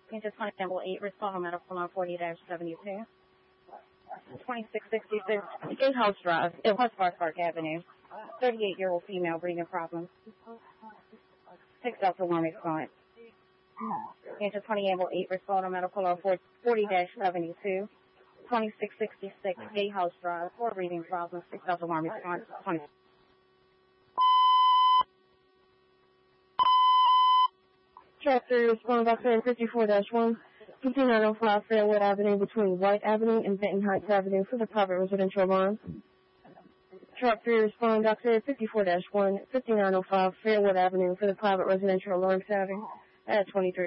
Engine 20 Sample 8, respond medical on 40-72. 2666 Gatehouse Drive, West Park Avenue. 38-year-old female breathing problems. 6 Delta 1 response. Engine 20 Amble 8, respond medical on 40-72. 2666 Gatehouse Drive, 4 breathing problems. 6 Delta 1 response. 20. Track 3, respond back to 54-1, 5905 Fairwood Avenue between White Avenue and Benton Heights Avenue for the private residential alarm. Track 3, respond back to 54-1, 5905 Fairwood Avenue for the private residential alarm setting at 23.